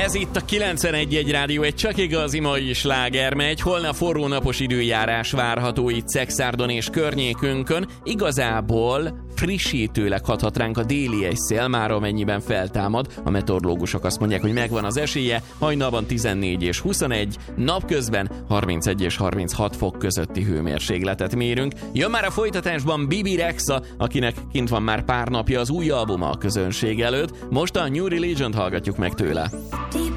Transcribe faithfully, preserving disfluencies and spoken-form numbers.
Ez itt a kilencvenegy egy rádió, egy csak igazi mai sláger megy. Holnap forró napos időjárás várható itt Szekszárdon és környékünkön. Igazából frissítőleg hathat ránk a déli egyszél, már amennyiben feltámad. A meteorológusok azt mondják, hogy megvan az esélye. Hajnalban tizennégy és huszonegy, napközben harmincegy és harminchat fok közötti hőmérsékletet mérünk. Jön már a folytatásban Bibi Rexha, akinek kint van már pár napja az új albuma a közönség előtt. Most a New Religion-t hallgatjuk meg tőle. Deep